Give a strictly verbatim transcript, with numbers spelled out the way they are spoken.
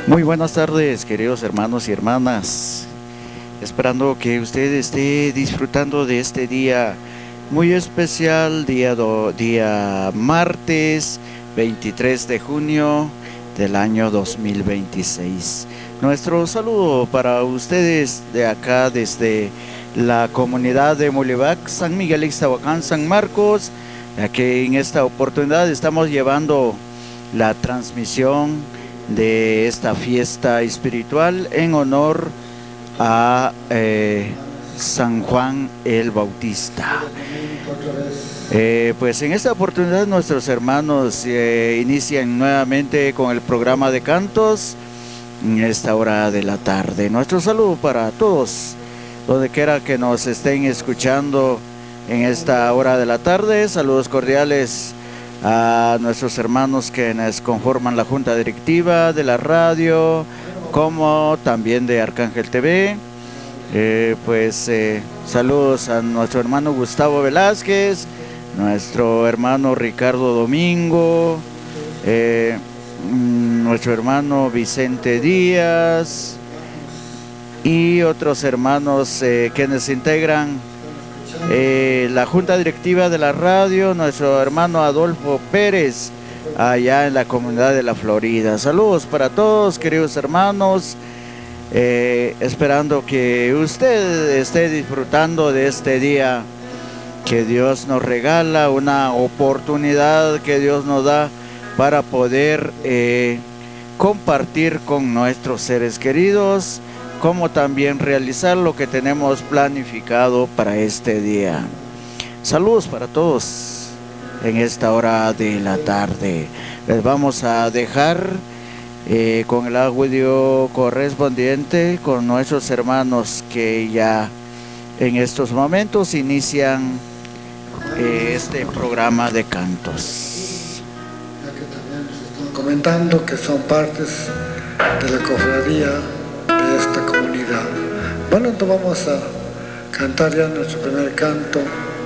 Muy buenas tardes, queridos hermanos y hermanas. Esperando que usted esté disfrutando de este día muy especial, día, do, día martes veintitrés de junio del año dos mil veintiséis. Nuestro saludo para ustedes de acá desde la comunidad de Mulivac, San Miguel Ixtahuacán, San Marcos, ya que en esta oportunidad estamos llevando la transmisión de esta fiesta espiritual en honor a eh, San Juan el Bautista. Eh, pues en esta oportunidad nuestros hermanos eh, inician nuevamente con el programa de cantos en esta hora de la tarde. Nuestro saludo para todos, donde quiera que nos estén escuchando en esta hora de la tarde. Saludos cordiales a nuestros hermanos quienes conforman la junta directiva de la radio, como también de Arcángel T V. Eh, pues eh, saludos a nuestro hermano Gustavo Velázquez, nuestro hermano Ricardo Domingo, eh, nuestro hermano Vicente Díaz y otros hermanos eh, quienes integran Eh, la junta directiva de la radio, nuestro hermano Adolfo Pérez, allá en la comunidad de la Florida. Saludos para todos, queridos hermanos, eh, esperando que usted esté disfrutando de este día que Dios nos regala, una oportunidad que Dios nos da para poder eh, compartir con nuestros seres queridos, como también realizar lo que tenemos planificado para este día. Saludos para todos en esta hora de la tarde. Les vamos a dejar eh, con el audio correspondiente con nuestros hermanos que ya en estos momentos inician eh, este programa de cantos. Ya que también nos están comentando que son partes de la cofradía de esta comunidad. Bueno, entonces vamos a cantar ya nuestro primer canto